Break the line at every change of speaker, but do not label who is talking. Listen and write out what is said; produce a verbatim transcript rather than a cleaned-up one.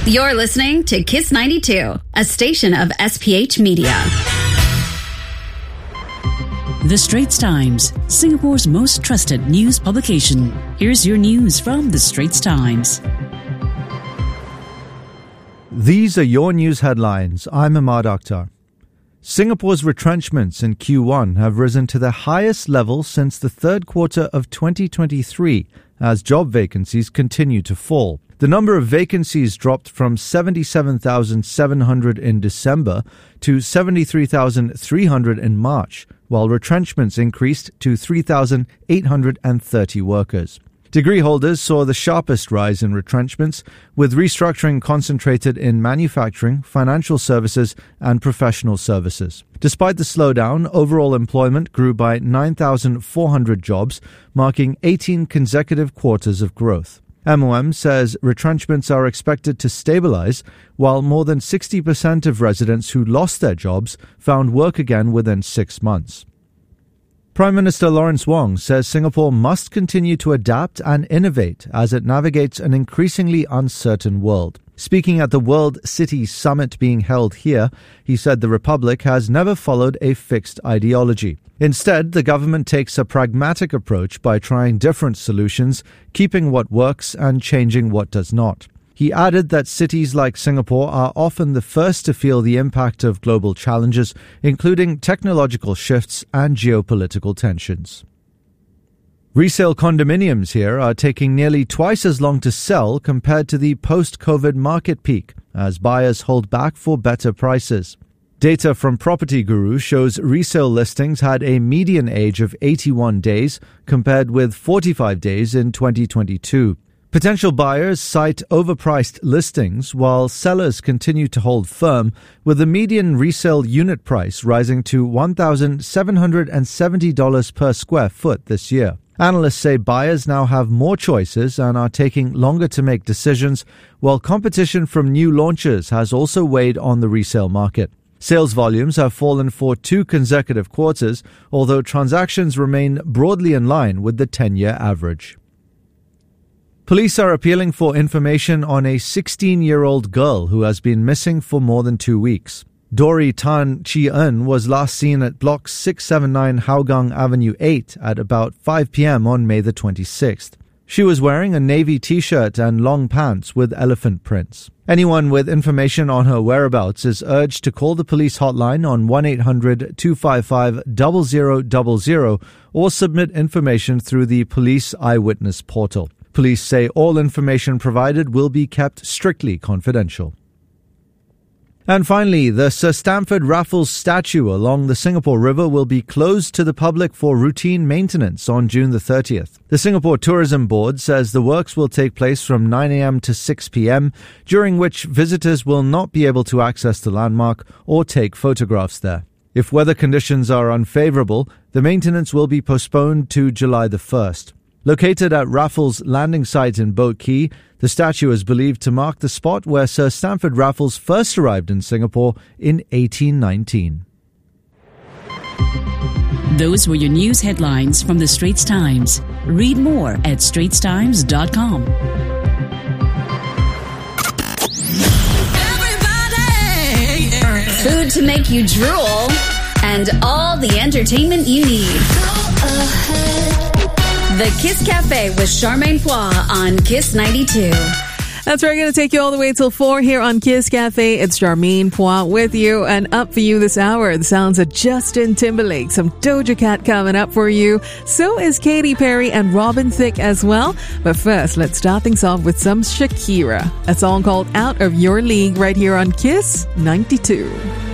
You're listening to Kiss ninety-two, a station of S P H Media.
The Straits Times, Singapore's most trusted news publication. Here's your news from The Straits Times.
These are your news headlines. I'm Ahmad Akhtar. Singapore's retrenchments in Q one have risen to their highest level since the third quarter of twenty twenty-three, as job vacancies continue to fall. The number of vacancies dropped from seventy-seven thousand seven hundred in December to seventy-three thousand three hundred in March, while retrenchments increased to three thousand eight hundred thirty workers. Degree holders saw the sharpest rise in retrenchments, with restructuring concentrated in manufacturing, financial services, and professional services. Despite the slowdown, overall employment grew by nine thousand four hundred jobs, marking eighteen consecutive quarters of growth. M O M says retrenchments are expected to stabilize, while more than sixty percent of residents who lost their jobs found work again within six months. Prime Minister Lawrence Wong says Singapore must continue to adapt and innovate as it navigates an increasingly uncertain world. Speaking at the World City Summit being held here, he said the Republic has never followed a fixed ideology. Instead, the government takes a pragmatic approach by trying different solutions, keeping what works and changing what does not. He added that cities like Singapore are often the first to feel the impact of global challenges, including technological shifts and geopolitical tensions. Resale condominiums here are taking nearly twice as long to sell compared to the post-COVID market peak, as buyers hold back for better prices. Data from Property Guru shows resale listings had a median age of eighty-one days, compared with forty-five days in twenty twenty-two. Potential buyers cite overpriced listings, while sellers continue to hold firm, with the median resale unit price rising to one thousand seven hundred seventy dollars per square foot this year. Analysts say buyers now have more choices and are taking longer to make decisions, while competition from new launches has also weighed on the resale market. Sales volumes have fallen for two consecutive quarters, although transactions remain broadly in line with the ten-year average. Police are appealing for information on a sixteen-year-old girl who has been missing for more than two weeks. Dory Tan Chi Eun was last seen at Block six seventy-nine Hougang Avenue eight at about five p.m. on May the twenty-sixth. She was wearing a navy t-shirt and long pants with elephant prints. Anyone with information on her whereabouts is urged to call the police hotline on one eight hundred two five five zero zero zero zero or submit information through the Police Eyewitness Portal. Police say all information provided will be kept strictly confidential. And finally, the Sir Stamford Raffles statue along the Singapore River will be closed to the public for routine maintenance on June the thirtieth. The Singapore Tourism Board says the works will take place from nine a.m. to six p.m., during which visitors will not be able to access the landmark or take photographs there. If weather conditions are unfavorable, the maintenance will be postponed to July the first. Located at Raffles landing site in Boat Quay, the statue is believed to mark the spot where Sir Stamford Raffles first arrived in Singapore in eighteen nineteen.
Those were your news headlines from The Straits Times. Read more at straits times dot com.
Food to make you drool, and all the entertainment you need. The Kiss Cafe with Charmaine Pois on Kiss ninety-two.
That's right, we're going to take you all the way till four here on Kiss Cafe. It's Charmaine Pois with you, and up for you this hour, the sounds of Justin Timberlake, some Doja Cat coming up for you. So is Katy Perry and Robin Thicke as well. But first, let's start things off with some Shakira. A song called Out of Your League right here on Kiss ninety-two.